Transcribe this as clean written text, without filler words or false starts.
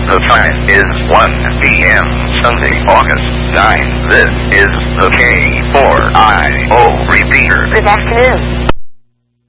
The time is 1 p.m. Sunday, August 9. This is the K4IO repeater. Good afternoon.